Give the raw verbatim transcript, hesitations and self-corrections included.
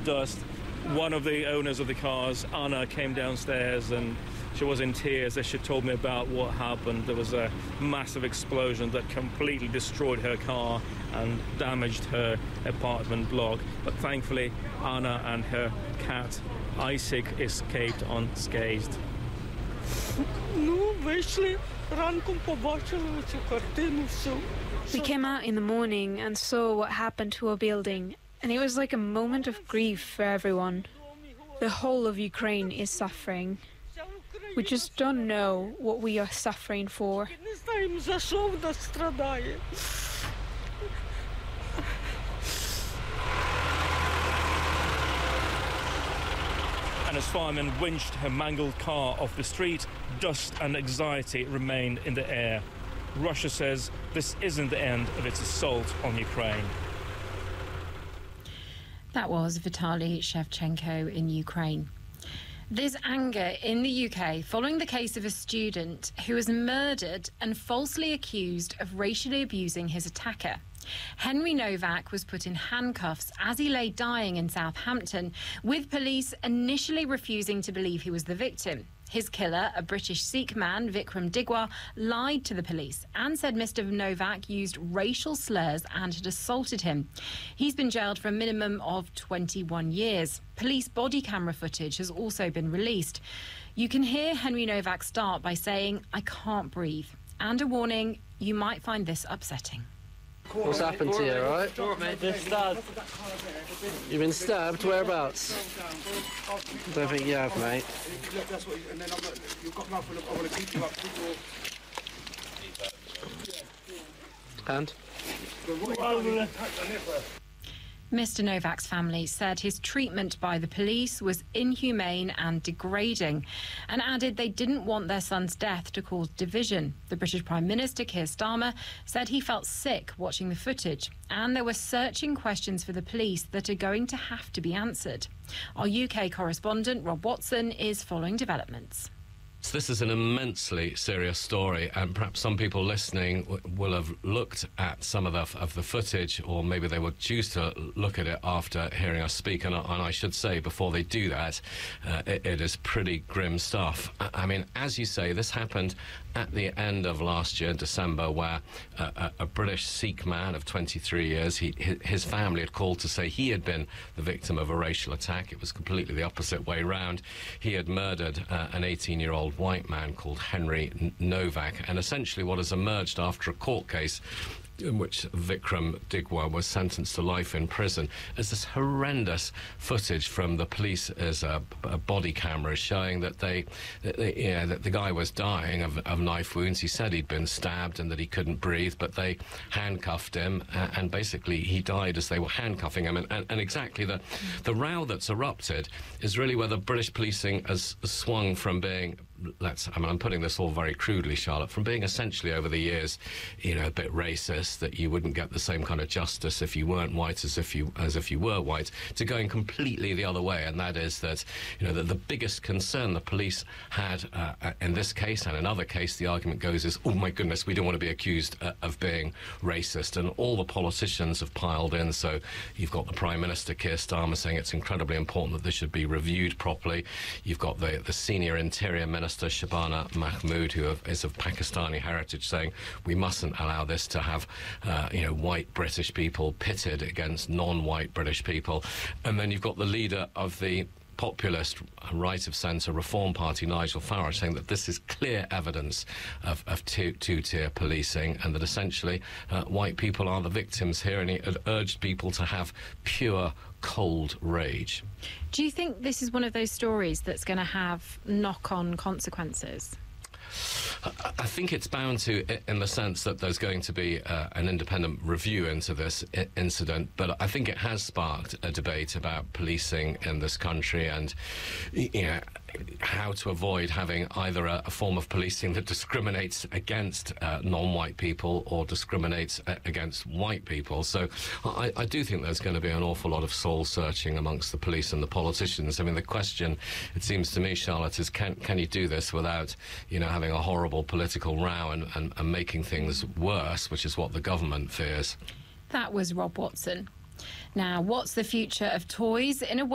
dust. One of the owners of the cars, Anna, came downstairs and she was in tears as she told me about what happened. There was a massive explosion that completely destroyed her car and damaged her apartment block. But thankfully, Anna and her cat, Isaac, escaped unscathed. We came out in the morning and saw what happened to our building, and it was like a moment of grief for everyone. The whole of Ukraine is suffering. We just don't know what we are suffering for. And as firemen winched her mangled car off the street, dust and anxiety remained in the air. Russia says this isn't the end of its assault on Ukraine. That was Vitaly Shevchenko in Ukraine. There's anger in the U K following the case of a student who was murdered and falsely accused of racially abusing his attacker. Henry Novak was put in handcuffs as he lay dying in Southampton, with police initially refusing to believe he was the victim. His killer, a British Sikh man, Vikram Digwa, lied to the police and said Mister Novak used racial slurs and had assaulted him. He's been jailed for a minimum of twenty-one years. Police body camera footage has also been released. You can hear Henry Novak start by saying, "I can't breathe," and a warning, you might find this upsetting. What's happened to you, all right? Been stabbed. You've been stabbed? Whereabouts? Don't think you have, mate. And? Mister Novak's family said his treatment by the police was inhumane and degrading, and added they didn't want their son's death to cause division. The British Prime Minister, Keir Starmer, said he felt sick watching the footage, and there were searching questions for the police that are going to have to be answered. Our U K correspondent, Rob Watson, is following developments. This is an immensely serious story, and perhaps some people listening w will have looked at some of the, of the footage, or maybe they would choose to look at it after hearing us speak. And, and I should say, before they do that, uh, it, it is pretty grim stuff. I, I mean, as you say, this happened at the end of last year, December, where uh, a, a British Sikh man of twenty-three years, he, his family had called to say he had been the victim of a racial attack. It was completely the opposite way round. He had murdered uh, an eighteen-year-old white man called Henry Novak, and essentially what has emerged after a court case in which Vikram Digwa was sentenced to life in prison is this horrendous footage from the police as a, a body camera showing that they, that they you know, that the guy was dying of, of knife wounds. He said he'd been stabbed and that he couldn't breathe, but they handcuffed him, uh, and basically he died as they were handcuffing him. And, and, and exactly the, the row that's erupted is really where the British policing has swung from being, let's, I mean, I'm putting this all very crudely, Charlotte, from being essentially over the years, you know, a bit racist, that you wouldn't get the same kind of justice if you weren't white as if you as if you were white, to going completely the other way. And that is that, you know, that the biggest concern the police had uh, in this case, and in other case, the argument goes is, oh my goodness, we don't want to be accused uh, of being racist. And all the politicians have piled in. So you've got the Prime Minister, Keir Starmer, saying it's incredibly important that this should be reviewed properly. You've got the, the senior Interior Minister, Shabana Mahmood, who is of Pakistani heritage, saying we mustn't allow this to have Uh, you know, white British people pitted against non-white British people. And then you've got the leader of the populist right of centre Reform Party, Nigel Farage, saying that this is clear evidence of, of two, two-tier policing, and that essentially uh, white people are the victims here, and he had urged people to have pure, cold rage. Do you think this is one of those stories that's going to have knock-on consequences? I think it's bound to, in the sense that there's going to be uh, an independent review into this I incident, but I think it has sparked a debate about policing in this country, and, you know, how to avoid having either a, a form of policing that discriminates against uh, non-white people or discriminates uh, against white people. So I, I do think there's going to be an awful lot of soul-searching amongst the police and the politicians. I mean, the question, it seems to me, Charlotte, is can, can you do this without, you know, having a horrible political row and, and, and making things worse, which is what the government fears. That was Rob Watson. Now, what's the future of toys in a